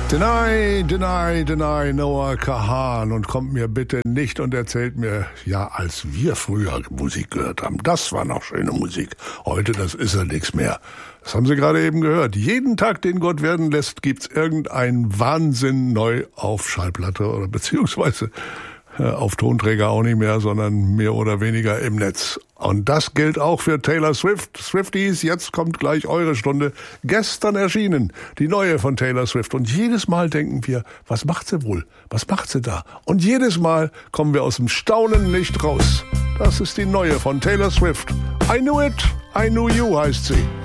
Deny, deny, deny, Noah Kahan. Und kommt mir bitte nicht und erzählt mir, ja, als wir früher Musik gehört haben, das war noch schöne Musik. Heute, das ist ja nichts mehr. Das haben Sie gerade eben gehört. Jeden Tag, den Gott werden lässt, gibt's irgendeinen Wahnsinn neu auf Schallplatte oder beziehungsweise auf Tonträger auch nicht mehr, sondern mehr oder weniger im Netz. Und das gilt auch für Taylor Swift. Swifties, jetzt kommt gleich eure Stunde. Gestern erschienen, die neue von Taylor Swift. Und jedes Mal denken wir, was macht sie wohl? Was macht sie da? Und jedes Mal kommen wir aus dem Staunen nicht raus. Das ist die neue von Taylor Swift. I Knew It, I Knew You heißt sie.